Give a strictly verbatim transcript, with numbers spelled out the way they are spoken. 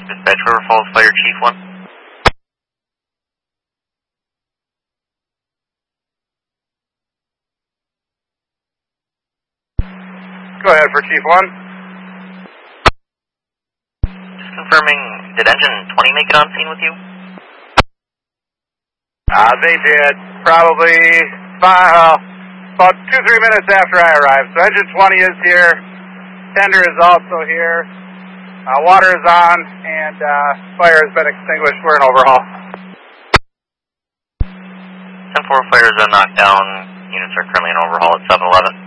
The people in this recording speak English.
Dispatch River Falls Fire Chief one. Go ahead for Chief one. Just confirming, did engine twenty make it on scene with you? Uh, they did. Probably five, uh, about two, three minutes after I arrived. So engine twenty is here. Tender is also here. Uh, water is on, and uh, fire has been extinguished. We're in overhaul. ten four fires are knocked down. Units are currently in overhaul at seven eleven.